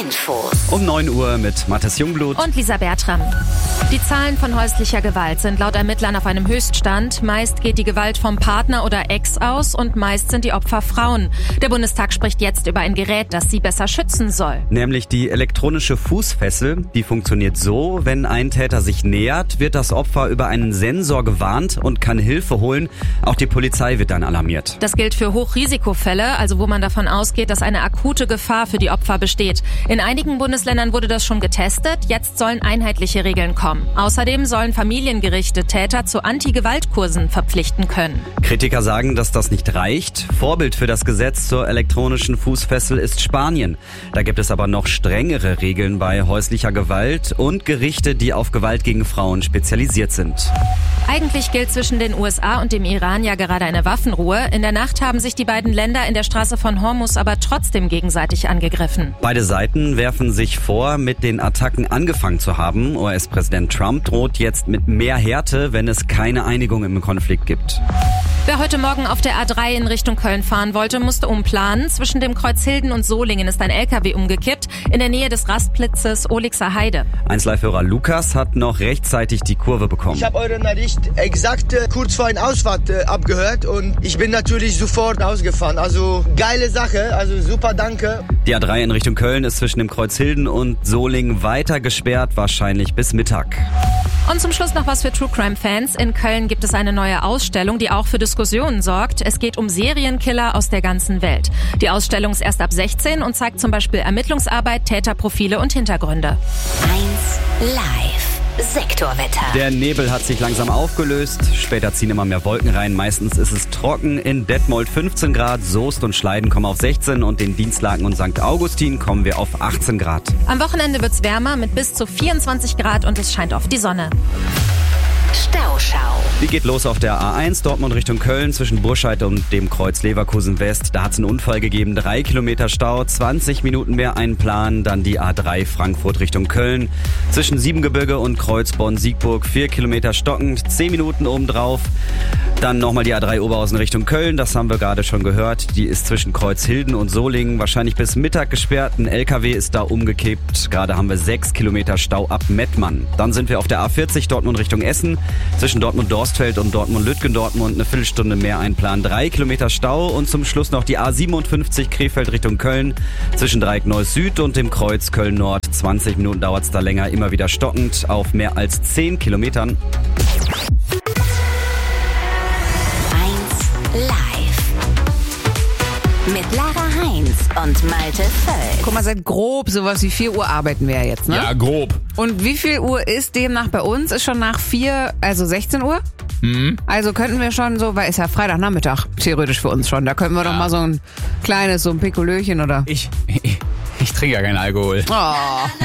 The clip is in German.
Infos. Um 9 Uhr mit Mathis Jungblut und Lisa Bertram. Die Zahlen von häuslicher Gewalt sind laut Ermittlern auf einem Höchststand. Meist geht die Gewalt vom Partner oder Ex aus und meist sind die Opfer Frauen. Der Bundestag spricht jetzt über ein Gerät, das sie besser schützen soll. Nämlich die elektronische Fußfessel. Die funktioniert so: Wenn ein Täter sich nähert, wird das Opfer über einen Sensor gewarnt und kann Hilfe holen. Auch die Polizei wird dann alarmiert. Das gilt für Hochrisikofälle, also wo man davon ausgeht, dass eine akute Gefahr für die Opfer besteht. In einigen Bundesländern wurde das schon getestet. Jetzt sollen einheitliche Regeln kommen. Außerdem sollen Familiengerichte Täter zu Anti-Gewalt-Kursen verpflichten können. Kritiker sagen, dass das nicht reicht. Vorbild für das Gesetz zur elektronischen Fußfessel ist Spanien. Da gibt es aber noch strengere Regeln bei häuslicher Gewalt und Gerichte, die auf Gewalt gegen Frauen spezialisiert sind. Eigentlich gilt zwischen den USA und dem Iran ja gerade eine Waffenruhe. In der Nacht haben sich die beiden Länder in der Straße von Hormuz aber trotzdem gegenseitig angegriffen. Beide Seiten werfen sich vor, mit den Attacken angefangen zu haben. US-Präsident Trump droht jetzt mit mehr Härte, wenn es keine Einigung im Konflikt gibt. Wer heute Morgen auf der A3 in Richtung Köln fahren wollte, musste umplanen. Zwischen dem Kreuz Hilden und Solingen ist ein LKW umgekippt, in der Nähe des Rastplatzes Olixer Heide. 1Live-Hörer Lukas hat noch rechtzeitig die Kurve bekommen. Ich habe eure Nachricht exakt kurz vor der Ausfahrt abgehört und ich bin natürlich sofort nach Hause gefahren. Also geile Sache, also super, danke. Die A3 in Richtung Köln ist zwischen dem Kreuz Hilden und Solingen weiter gesperrt, wahrscheinlich bis Mittag. Und zum Schluss noch was für True Crime Fans. In Köln gibt es eine neue Ausstellung, die auch für Diskussionen sorgt. Es geht um Serienkiller aus der ganzen Welt. Die Ausstellung ist erst ab 16 und zeigt zum Beispiel Ermittlungsarbeit, Täterprofile und Hintergründe. 1 Live. Sektorwetter. Der Nebel hat sich langsam aufgelöst. Später ziehen immer mehr Wolken rein. Meistens ist es trocken. In Detmold 15 Grad, Soest und Schleiden kommen auf 16 und in Dienstlaken und St. Augustin kommen wir auf 18 Grad. Am Wochenende wird's wärmer mit bis zu 24 Grad und es scheint oft die Sonne. Stauschau. Die geht los auf der A1 Dortmund Richtung Köln zwischen Burscheid und dem Kreuz Leverkusen West. Da hat es einen Unfall gegeben, 3 Kilometer Stau, 20 Minuten mehr einplanen. Dann die A3 Frankfurt Richtung Köln zwischen Siebengebirge und Kreuz Bonn-Siegburg, 4 Kilometer stockend, 10 Minuten obendrauf. Dann nochmal die A3 Oberhausen Richtung Köln, das haben wir gerade schon gehört. Die ist zwischen Kreuz Hilden und Solingen wahrscheinlich bis Mittag gesperrt. Ein LKW ist da umgekippt. Gerade haben wir 6 Kilometer Stau ab Mettmann. Dann sind wir auf der A40 Dortmund Richtung Essen. Zwischen Dortmund-Dorstfeld und Dortmund-Lütgendortmund eine Viertelstunde mehr einplanen. 3 Kilometer Stau und zum Schluss noch die A57 Krefeld Richtung Köln. Zwischen Dreieck Neuss Süd und dem Kreuz Köln-Nord. 20 Minuten dauert es da länger, immer wieder stockend auf mehr als 10 Kilometern. 1 Live. Mit Lara Heinz und Malte Völk. Guck mal, seit grob sowas wie 4 Uhr arbeiten wir jetzt, ne? Ja, grob. Und wie viel Uhr ist demnach bei uns? Ist schon nach 4, also 16 Uhr? Also könnten wir schon so, weil ist ja Freitagnachmittag, theoretisch für uns schon. Da könnten wir doch mal so ein kleines, so ein Pikolöchen oder... Ich trinke ja keinen Alkohol. Oh.